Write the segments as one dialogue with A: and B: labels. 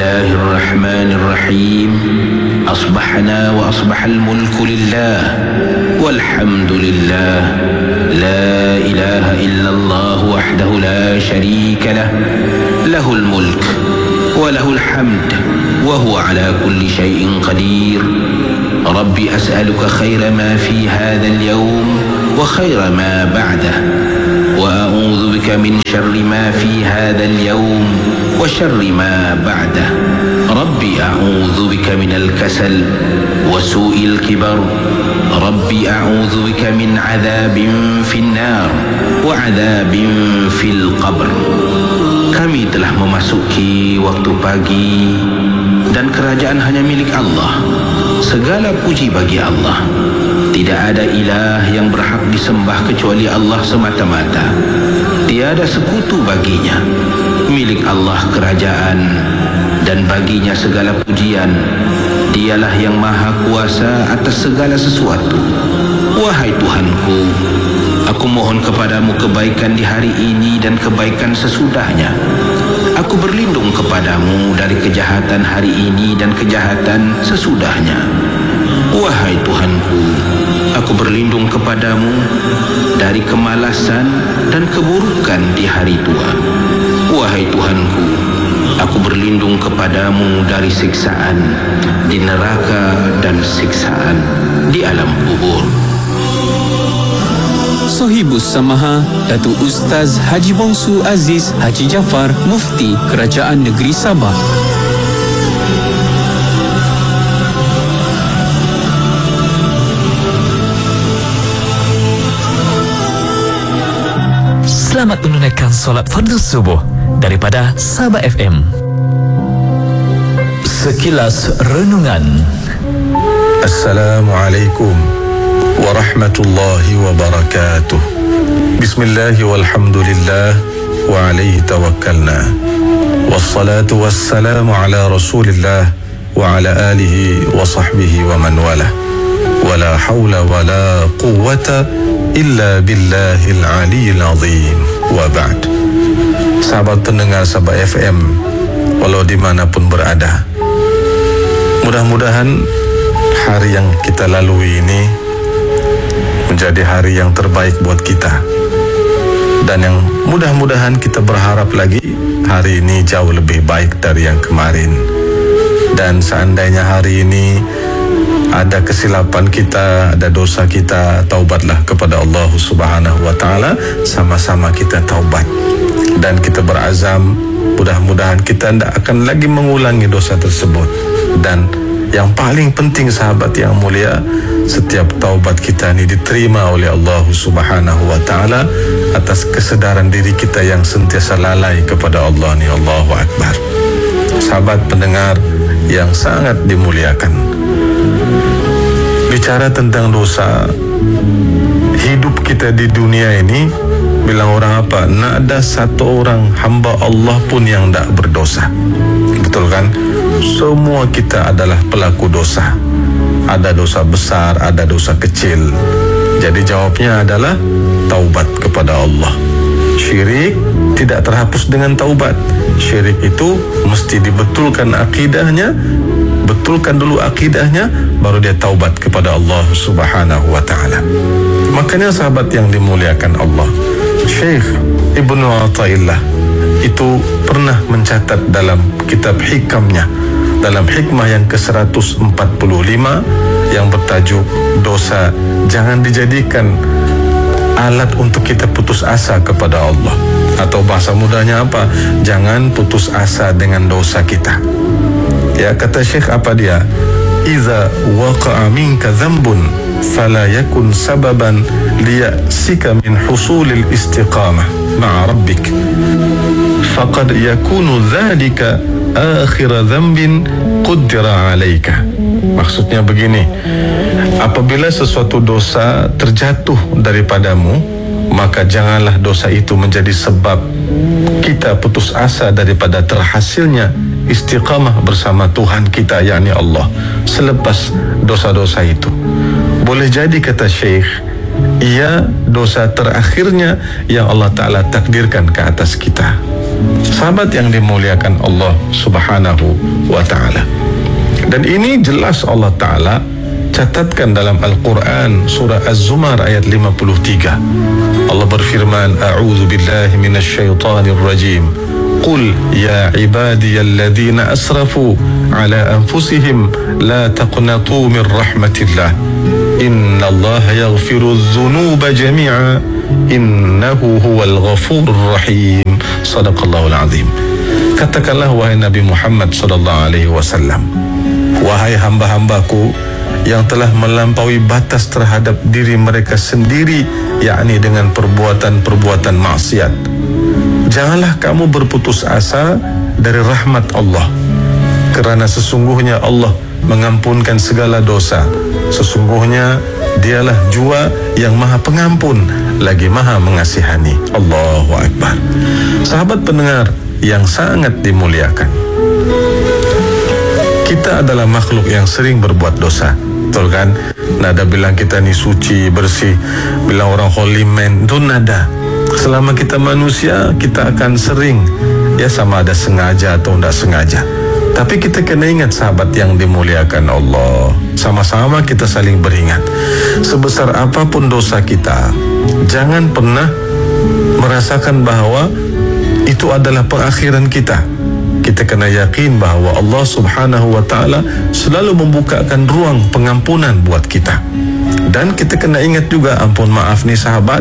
A: الله الرحمن الرحيم. أصبحنا وأصبح الملك لله والحمد لله، لا إله إلا الله وحده لا شريك له، له الملك وله الحمد وهو على كل شيء قدير. ربي أسألك خير ما في هذا اليوم وخير ما بعده، وأعوذ بك من شر ما في هذا اليوم وشر ما بعده. ربي أعوذ بك من الكسل وسوء الكبر. ربي أعوذ بك من عذاب في النار وعذاب في القبر. Kami telah memasuki waktu pagi dan kerajaan hanya milik Allah. Segala puji bagi Allah. Tidak ada ilah yang berhak disembah kecuali Allah semata-mata. Tiada sekutu baginya. Milik Allah kerajaan dan baginya segala pujian. Dialah yang maha kuasa atas segala sesuatu. Wahai Tuhanku, aku mohon kepadamu kebaikan di hari ini dan kebaikan sesudahnya. Aku berlindung kepadamu dari kejahatan hari ini dan kejahatan sesudahnya. Wahai Tuhanku, aku berlindung kepadamu dari kemalasan dan keburukan di hari tua. Wahai Tuhanku, aku berlindung kepadamu dari siksaan di neraka dan siksaan di alam kubur.
B: Sohibus Samaha, Datuk Ustaz Haji Bongsu Aziz Haji Jaafar, Mufti Kerajaan Negeri Sabah.
C: Selamat menunaikan solat fardu subuh daripada Sabah FM. Sekilas renungan.
D: Assalamualaikum warahmatullahi wabarakatuh. Bismillah walhamdulillah wa alaihi tawakkalna. Wassalatu wassalamu ala rasulillah wa ala alihi wa sahbihi wa man wala. Wala hawla wala quwwata illa billahil aliyil azim. Wa ba'd. Sahabat pendengar Sabah FM, walau dimanapun berada, mudah-mudahan hari yang kita lalui ini menjadi hari yang terbaik buat kita, dan yang mudah-mudahan kita berharap lagi hari ini jauh lebih baik dari yang kemarin. Dan seandainya hari ini ada kesilapan kita, ada dosa kita, taubatlah kepada Allah Subhanahu wa taala, sama-sama kita taubat. Dan kita berazam mudah-mudahan kita tidak akan lagi mengulangi dosa tersebut. Dan yang paling penting sahabat yang mulia, setiap taubat kita ini diterima oleh Allah Subhanahu wa taala atas kesedaran diri kita yang sentiasa lalai kepada Allah ni. Allahu Akbar. Sahabat pendengar yang sangat dimuliakan, bicara tentang dosa, hidup kita di dunia ini, bilang orang apa? Nak ada satu orang hamba Allah pun yang tak berdosa. Betul kan? Semua kita adalah pelaku dosa. Ada dosa besar, ada dosa kecil. Jadi jawabnya adalah taubat kepada Allah. Syirik tidak terhapus dengan taubat. Syirik itu mesti dibetulkan akidahnya. Betulkan dulu akidahnya, baru dia taubat kepada Allah Subhanahu wa ta'ala. Makanya sahabat yang dimuliakan Allah, Syekh Ibnu Athaillah itu pernah mencatat dalam kitab hikamnya, dalam hikmah yang ke-145 yang bertajuk dosa jangan dijadikan alat untuk kita putus asa kepada Allah, atau bahasa mudahnya apa? Jangan putus asa dengan dosa kita. Ya, kata Syekh apa dia? Iza waqa'a minka dhanbun fala yakun sababan liya'sika min husulil istiqamah ma'a rabbik, faqad yakunu dhalika akhir dhanbin quddira alaika. Maksudnya begini, apabila sesuatu dosa terjatuh daripadamu, maka janganlah dosa itu menjadi sebab kita putus asa daripada terhasilnya istiqamah bersama Tuhan kita, yakni Allah, selepas dosa-dosa itu. Boleh jadi, kata Syekh, ia dosa terakhirnya yang Allah Ta'ala takdirkan ke atas kita. Sahabat yang dimuliakan Allah Subhanahu wa ta'ala. Dan ini jelas Allah Ta'ala catatkan dalam Al-Quran surah Az-Zumar ayat 53. Allah berfirman, A'udzu billahi minasyaitonir rajim. Qul ya ibadiyalladzina asrafu ala anfusihim la taqnatu min rahmatillah. Innallaha yaghfiru dzunuba jami'a innahu huwal ghafurur rahim. Sadaqallahul azim. Katakanlah wahai Nabi Muhammad sallallahu alaihi wasallam, wahai hamba-hambaku yang telah melampaui batas terhadap diri mereka sendiri, yakni dengan perbuatan-perbuatan maksiat, janganlah kamu berputus asa dari rahmat Allah, kerana sesungguhnya Allah mengampunkan segala dosa. Sesungguhnya dialah jua yang maha pengampun lagi maha mengasihani. Allahu Akbar. Sahabat pendengar yang sangat dimuliakan, kita adalah makhluk yang sering berbuat dosa, betul kan? Nada bilang kita ni suci, bersih, bilang orang holy man, itu nada. Selama kita manusia, kita akan sering, ya, sama ada sengaja atau tidak sengaja. Tapi kita kena ingat sahabat yang dimuliakan Allah, sama-sama kita saling beringat, sebesar apapun dosa kita, jangan pernah merasakan bahawa itu adalah perakhiran kita. Kita kena yakin bahawa Allah Subhanahu wa ta'ala selalu membukakan ruang pengampunan buat kita. Dan kita kena ingat juga, ampun maaf nih sahabat,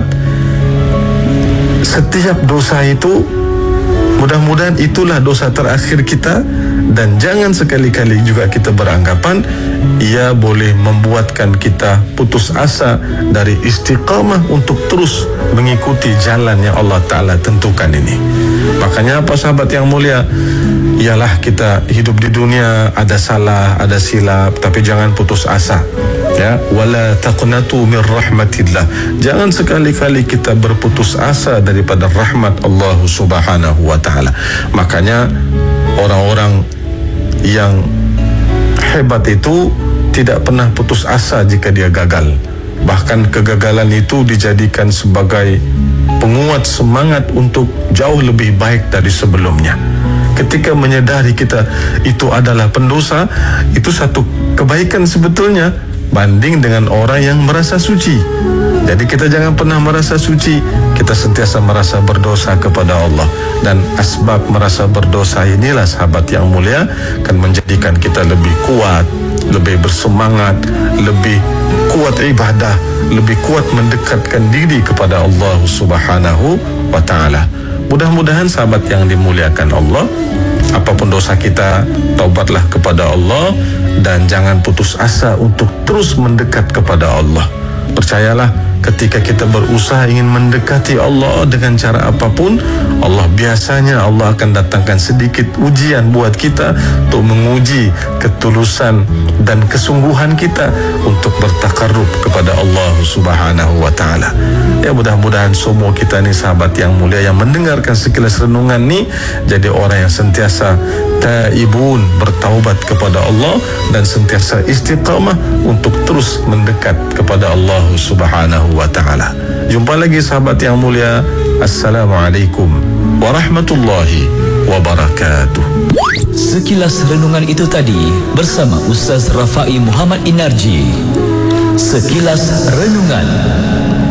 D: setiap dosa itu mudah-mudahan itulah dosa terakhir kita. Dan jangan sekali-kali juga kita beranggapan ia boleh membuatkan kita putus asa dari istiqamah untuk terus mengikuti jalan yang Allah Ta'ala tentukan ini. Makanya apa sahabat yang mulia, ialah kita hidup di dunia, ada salah, ada silap, tapi jangan putus asa, ya. Wala taqnatu min rahmatillah. Jangan sekali-kali kita berputus asa daripada rahmat Allah Subhanahu wa ta'ala. Makanya orang-orang yang hebat itu tidak pernah putus asa jika dia gagal. Bahkan kegagalan itu dijadikan sebagai penguat semangat untuk jauh lebih baik dari sebelumnya. Ketika menyadari kita itu adalah pendosa, itu satu kebaikan sebetulnya banding dengan orang yang merasa suci. Jadi kita jangan pernah merasa suci, kita sentiasa merasa berdosa kepada Allah. Dan asbab merasa berdosa inilah sahabat yang mulia akan menjadikan kita lebih kuat, lebih bersemangat, lebih kuat ibadah, lebih kuat mendekatkan diri kepada Allah Subhanahu wa ta'ala. Mudah-mudahan sahabat yang dimuliakan Allah, apapun dosa kita, taubatlah kepada Allah dan jangan putus asa untuk terus mendekat kepada Allah. Percayalah, ketika kita berusaha ingin mendekati Allah dengan cara apapun, Allah biasanya Allah akan datangkan sedikit ujian buat kita untuk menguji ketulusan dan kesungguhan kita untuk bertakarrub kepada Allah Subhanahu wa ta'ala. Ya, mudah-mudahan semua kita ni sahabat yang mulia yang mendengarkan sekilas renungan ni jadi orang yang sentiasa taibun, bertaubat kepada Allah dan sentiasa istiqamah untuk terus mendekat kepada Allah Subhanahu wa ta'ala. Jumpa lagi sahabat yang mulia. Assalamualaikum warahmatullahi wabarakatuh.
C: Sekilas renungan itu tadi bersama Ustaz Rafai Muhammad Inarji. Sekilas renungan.